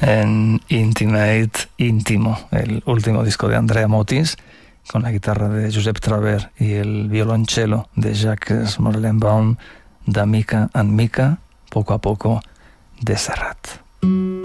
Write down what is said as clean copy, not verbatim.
en Intimate, Íntimo, el último disco de Andrea Motis, con la guitarra de Josep Traver y el violonchelo de Jacques Morellenbaum, de Mica en Mica, poco a poco, de Serrat.